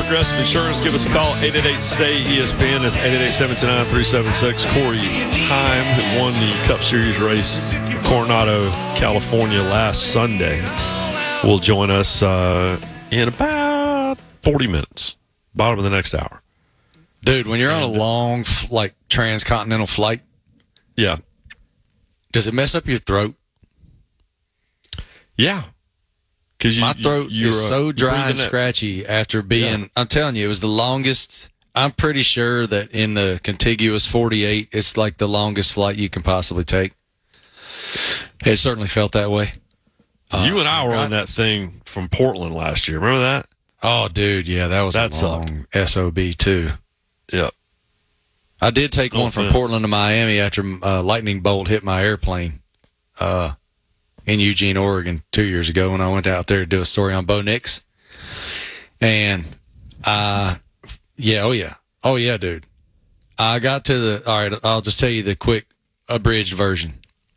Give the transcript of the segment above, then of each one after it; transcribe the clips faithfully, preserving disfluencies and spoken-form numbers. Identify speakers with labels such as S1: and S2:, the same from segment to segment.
S1: Progressive Insurance. Give us a call, eight eight eight, S A Y, E S P N. That's eight eight eight, seven two nine, three seven six. Corey Heim, who won the Cup Series race in Coronado, California last Sunday, will join us uh, in about forty minutes, bottom of the next hour.
S2: Dude, when you're on a long, like, transcontinental flight,
S1: yeah,
S2: does it mess up your throat?
S1: Yeah. Cause you,
S2: My throat
S1: you,
S2: is
S1: uh,
S2: so dry and
S1: it.
S2: scratchy after being,
S1: yeah.
S2: I'm telling you, it was the longest. I'm pretty sure that in the contiguous forty-eight, it's like the longest flight you can possibly take. It certainly felt that way.
S1: You
S2: uh,
S1: and I were
S2: God.
S1: on that thing from Portland last year. Remember that?
S2: Oh, dude, yeah, that was
S1: That
S2: a long S O B, too.
S1: Yeah.
S2: I did take
S1: No
S2: one from
S1: offense.
S2: Portland to Miami after a lightning bolt hit my airplane uh, in Eugene, Oregon, two years ago when I went out there to do a story on Bo Nix. And, uh, yeah, oh, yeah. Oh, yeah, dude. I got to the, all right, I'll just tell you the quick abridged version.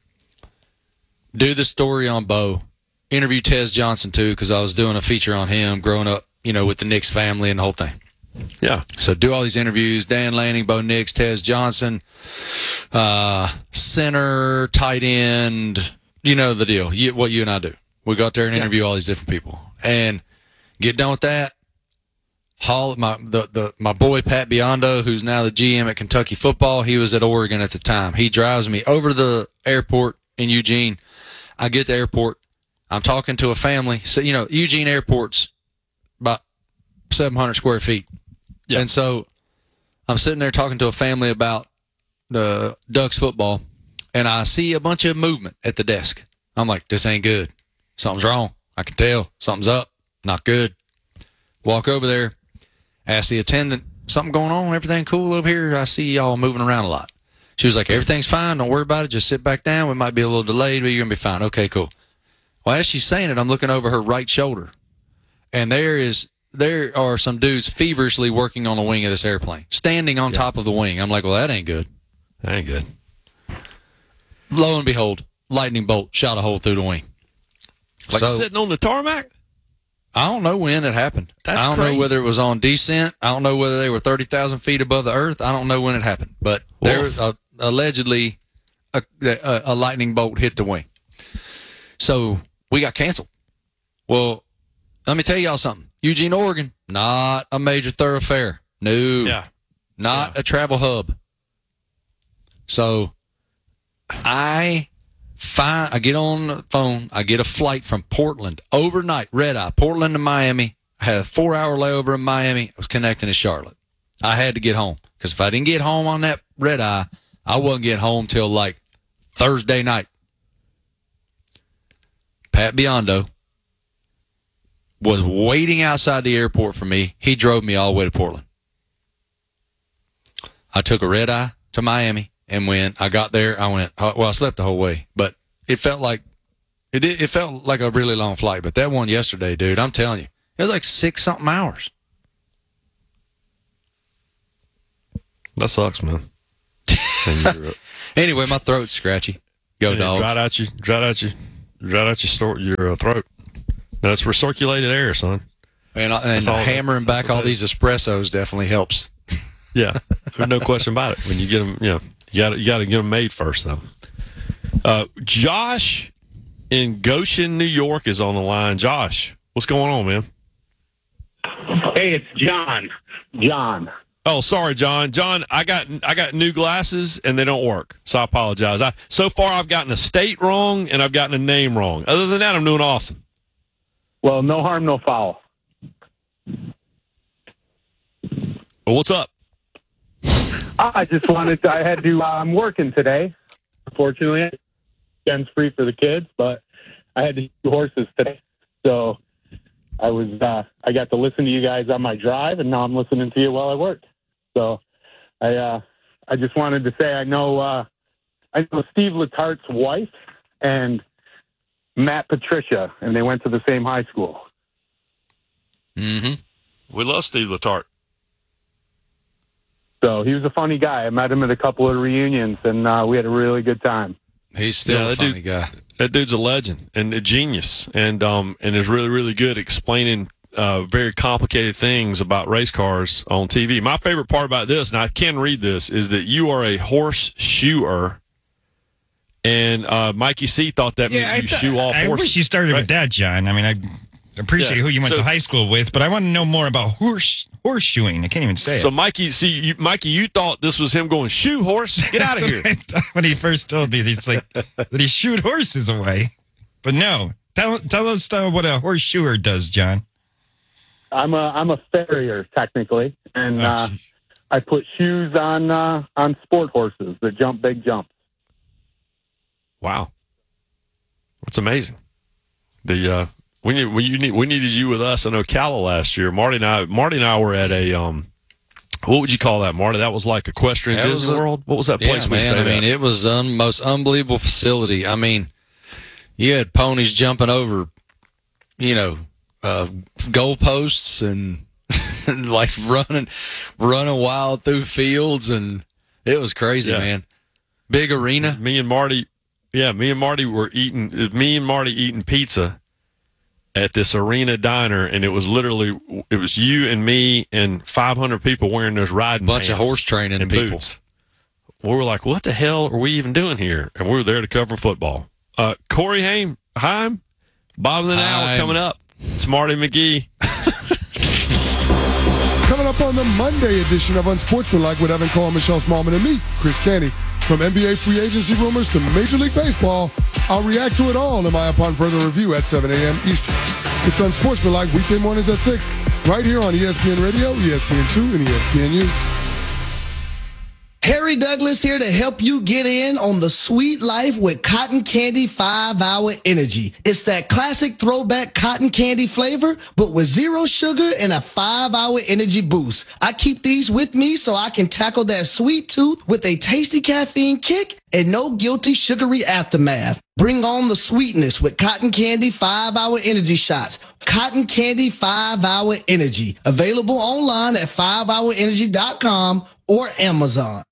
S2: Do the story on Bo. Interview Tez Johnson, too, because I was doing a feature on him growing up, you know, with the Knicks family and the whole thing.
S1: Yeah.
S2: So do all these interviews, Dan Lanning, Bo Nix, Tez Johnson, uh, center, tight end, you know the deal, you, what you and I do. We go out there and
S1: Yeah.
S2: interview all these different people. And get done with that. Haul, my, the, the, my boy Pat Biondo, who's now the G M at Kentucky football, he was at Oregon at the time. He drives me over to the airport in Eugene. I get to the airport. I'm talking to a family. So, you know, Eugene Airport's about seven hundred square feet.
S1: Yeah.
S2: And so I'm sitting there talking to a family about the Ducks football, and I see a bunch of movement at the desk. I'm like, this ain't good. Something's wrong. I can tell. Something's up. Not good. Walk over there, ask the attendant, something going on? Everything cool over here? I see y'all moving around a lot. She was like, everything's fine. Don't worry about it. Just sit back down. We might be a little delayed, but you're going to be fine. Okay, cool. Well, as she's saying it, I'm looking over her right shoulder, and there is there are some dudes feverishly working on the wing of this airplane, standing on
S1: Yeah.
S2: top of the wing. I'm like, well, that ain't good.
S1: That ain't good.
S2: Lo and behold, lightning bolt shot a hole through the wing.
S1: Like
S2: So,
S1: sitting on the tarmac?
S2: I don't know when it happened.
S1: That's
S2: I don't
S1: crazy.
S2: know whether it was on descent. I don't know whether they were thirty thousand feet above the earth. I don't know when it happened. But there was uh, allegedly a, a, a lightning bolt hit the wing. So we got canceled. Well, let me tell y'all something. Eugene, Oregon, not a major thoroughfare. No.
S1: Yeah.
S2: Not
S1: Yeah.
S2: a travel hub. So I find, I get on the phone. I get a flight from Portland overnight, red eye, Portland to Miami. I had a four hour layover in Miami. I was connecting to Charlotte. I had to get home because if I didn't get home on that red eye, I wasn't getting home till like Thursday night. Pat Biondo was waiting outside the airport for me. He drove me all the way to Portland. I took a red eye to Miami, and when I got there, I went, oh, well, I slept the whole way, but it felt like it did, it felt like a really long flight. But that one yesterday, dude, I'm telling you, it was like six something hours.
S1: That sucks, man. And you're, uh,
S2: Anyway, my throat's scratchy. Go
S1: yeah,
S2: dog.
S1: Dried out your, dried out your, dried out your, store, your uh, throat. No, it's recirculated air, son.
S2: And, and
S1: all-
S2: hammering back
S1: that's what
S2: all
S1: it
S2: these espressos definitely helps.
S1: Yeah, there's no question about it. When you get them, you know, you got you got to get them made first, though. Uh, Josh in Goshen, New York, is on the line. Josh, what's going on, man?
S3: Hey, it's John. John.
S1: Oh, sorry, John. John, I got I got new glasses and they don't work, so I apologize. I so far I've gotten a state wrong and I've gotten a name wrong. Other than that, I'm doing awesome.
S3: Well, no harm, no foul.
S1: Well, what's up?
S3: I just wanted to, I had to, uh, I'm working today. Unfortunately, weekend's free for the kids, but I had to do horses today. So I was, uh, I got to listen to you guys on my drive, and now I'm listening to you while I work. So I, uh, I just wanted to say, I know, uh, I know Steve Letart's wife and Matt Patricia, and they went to the same high school.
S2: Mm-hmm.
S1: We love Steve Letarte.
S3: So he was a funny guy. I met him at a couple of reunions, and uh, we had a really good time.
S2: He's still
S1: Yeah,
S2: a
S1: that
S2: funny
S1: dude-
S2: guy.
S1: That dude's a legend and a genius, and um and is really really good explaining uh, very complicated things about race cars on T V. My favorite part about this, and I can read this, is that you are a horse shoer. And uh, Mikey C thought that
S4: yeah,
S1: meant you
S4: th-
S1: shoe off
S4: I
S1: horses.
S4: wish you started
S1: right?
S4: with that, John. I mean, I appreciate
S1: Yeah,
S4: who you went
S1: so-
S4: to high school with, but I want to know more about horse horseshoing. I can't even say
S1: So,
S4: it.
S1: Mikey, see, you, Mikey, you thought this was him going, shoe horse, get out of
S4: That's
S1: here.
S4: what I thought when he first told me, he's like, that he shoot horses away. But no, tell tell us uh, what a horseshoer does, John.
S3: I'm a I'm a farrier technically, and
S4: Oh,
S3: uh,
S4: geez.
S3: I put shoes on uh, on sport horses that jump big jumps.
S1: Wow, that's amazing. The uh, we need we you need we needed you with us in Ocala last year. Marty and I Marty and I were at a um, what would you call that, Marty? That was like Equestrian
S2: That was
S1: Disney
S2: a-
S1: World. What was that place
S2: Yeah,
S1: we
S2: man.
S1: stayed
S2: I mean,
S1: at?
S2: it was the un- most unbelievable facility. I mean, you had ponies jumping over, you know, uh, goalposts and like running, running wild through fields, and it was crazy,
S1: Yeah.
S2: man. Big arena.
S1: Me and Marty, yeah, me and Marty were eating. Me and Marty eating pizza at this arena diner, and it was literally it was you and me and five hundred people wearing those riding
S2: Bunch of
S1: pants
S2: horse training
S1: and
S2: people.
S1: boots. We were like, "What the hell are we even doing here?" And we were there to cover football. Uh, Corey Haim, Heim, bottom of the hour
S2: Heim.
S1: coming up. It's Marty McGee.
S5: Coming up on the Monday edition of Unsportsmanlike with Evan Cole, Michelle Smallman, and me, Chris Canty. From N B A free agency rumors to Major League Baseball, I'll react to it all in my Upon Further Review at seven a.m. Eastern. It's Unsportsmanlike weekday mornings at six, right here on E S P N Radio, E S P N two, and E S P N U.
S6: Harry Douglas here to help you get in on the sweet life with Cotton Candy five hour Energy. It's that classic throwback cotton candy flavor, but with zero sugar and a five hour energy boost. I keep these with me so I can tackle that sweet tooth with a tasty caffeine kick and no guilty sugary aftermath. Bring on the sweetness with Cotton Candy five hour Energy shots. Cotton Candy five hour Energy. Available online at five hour energy dot com or Amazon.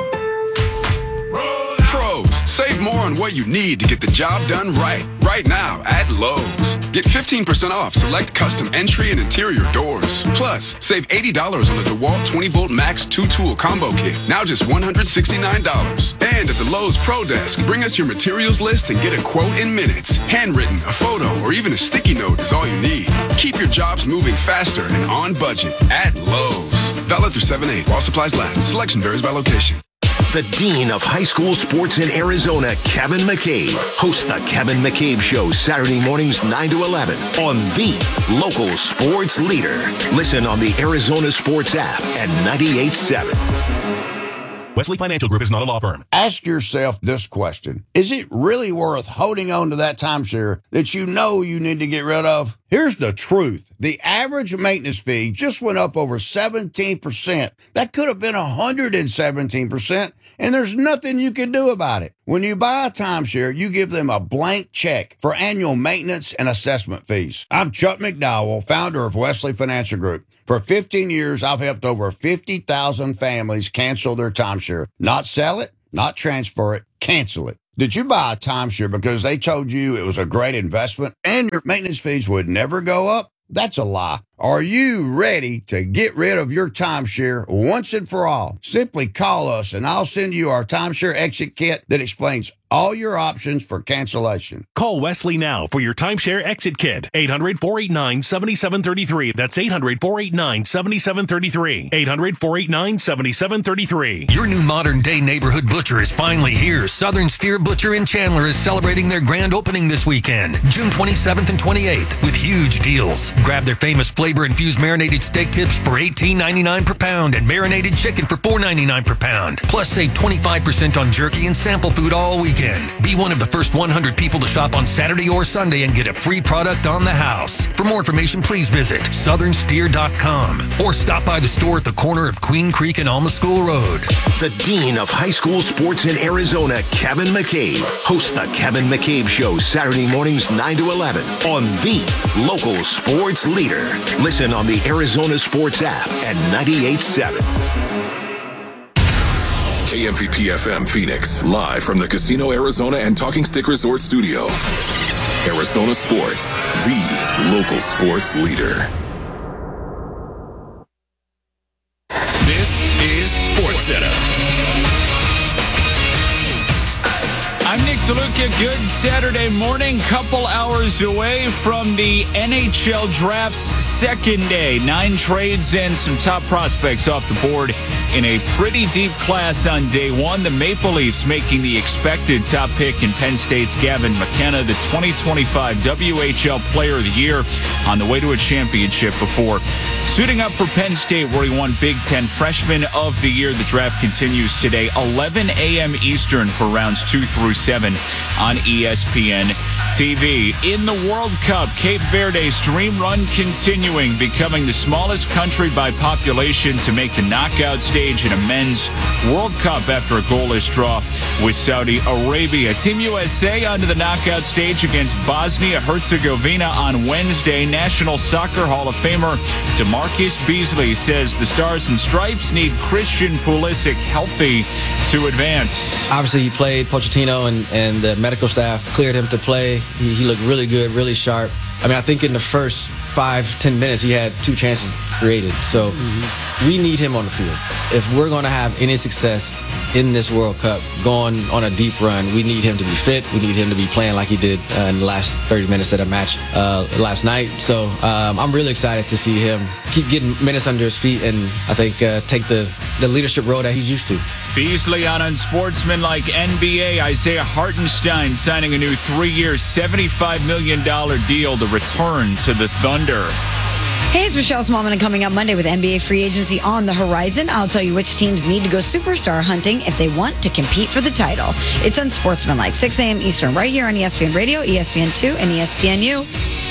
S7: Pros, save more on what you need to get the job done right. Right now at Lowe's. Get fifteen percent off select custom entry and interior doors. Plus, save eighty dollars on the DeWalt twenty volt Max two tool combo kit. Now just one hundred sixty-nine dollars. And at the Lowe's Pro Desk, bring us your materials list and get a quote in minutes. Handwritten, a photo, or even a sticky note is all you need. Keep your jobs moving faster and on budget at Lowe's. Valid through seven eight while supplies last. Selection varies by location.
S8: The Dean of High School Sports in Arizona, Kevin McCabe, hosts the Kevin McCabe Show Saturday mornings nine to eleven on the local sports leader. Listen on the Arizona Sports app at ninety-eight point seven.
S9: Wesley Financial Group is not a law firm.
S10: Ask yourself this question. Is it really worth holding on to that timeshare that you know you need to get rid of? Here's the truth. The average maintenance fee just went up over seventeen percent. That could have been one hundred seventeen percent, and there's nothing you can do about it. When you buy a timeshare, you give them a blank check for annual maintenance and assessment fees. I'm Chuck McDowell, founder of Wesley Financial Group. For fifteen years, I've helped over fifty thousand families cancel their timeshare. Not sell it, not transfer it, cancel it. Did you buy a timeshare because they told you it was a great investment and your maintenance fees would never go up? That's a lie. Are you ready to get rid of your timeshare once and for all? Simply call us and I'll send you our timeshare exit kit that explains all your options for cancellation.
S9: Call Wesley now for your timeshare exit kit. eight hundred, four eight nine, seven seven three three. That's eight hundred, four eight nine, seven seven three three. eight hundred, four eight nine, seven seven three three.
S11: Your new modern-day neighborhood butcher is finally here. Southern Steer Butcher in Chandler is celebrating their grand opening this weekend, June twenty-seventh and twenty-eighth, with huge deals. Grab their famous flavor-infused marinated steak tips for eighteen ninety-nine per pound and marinated chicken for four ninety-nine per pound. Plus, save twenty-five percent on jerky and sample food all weekend. Be one of the first one hundred people to shop on Saturday or Sunday and get a free product on the house. For more information, please visit southern steer dot com or stop by the store at the corner of Queen Creek and Alma School Road.
S8: The Dean of High School Sports in Arizona, Kevin McCabe, hosts the Kevin McCabe Show Saturday mornings nine to eleven on the local sports leader. Listen on the Arizona Sports app at ninety-eight point seven.
S12: K M V P F M Phoenix, live from the Casino Arizona and Talking Stick Resort Studio. Arizona Sports, the local sports leader. This is SportsCenter.
S13: I'm Nick DeLuca. Good Saturday morning. Couple hours away from the N H L Draft's second day. Nine trades and some top prospects off the board in a pretty deep class on day one. The Maple Leafs making the expected top pick in Penn State's Gavin McKenna, the twenty twenty-five W H L Player of the Year, on the way to a championship before suiting up for Penn State, where he won Big Ten Freshman of the Year. The draft continues today, eleven a.m. Eastern for rounds two through seven on E S P N T V. In the World Cup, Cape Verde's dream run continuing, becoming the smallest country by population to make the knockout stage in a men's World Cup after a goalless draw with Saudi Arabia. Team U S A onto the knockout stage against Bosnia-Herzegovina on Wednesday. National Soccer Hall of Famer DeMarcus Beasley says the Stars and Stripes need Christian Pulisic healthy to advance.
S14: Obviously, he played. Pochettino and, and the medical staff cleared him to play. He, he looked really good, really sharp. I mean, I think in the first five, ten minutes, he had two chances created. So mm-hmm. we need him on the field. If we're going to have any success in this World Cup, going on a deep run, we need him to be fit. We need him to be playing like he did uh, in the last thirty minutes of the match uh, last night. So um, I'm really excited to see him keep getting minutes under his feet and I think uh, take the, the leadership role that he's used to.
S13: Beasley on unsportsmanlike N B A. Isaiah Hartenstein signing a new three-year, seventy-five million dollars deal to return to the Thunder.
S15: Hey, it's Michelle Smallman, and coming up Monday with N B A free agency on the horizon, I'll tell you which teams need to go superstar hunting if they want to compete for the title. It's Unsportsmanlike, six a.m. Eastern, right here on E S P N Radio, E S P N two, and E S P N U.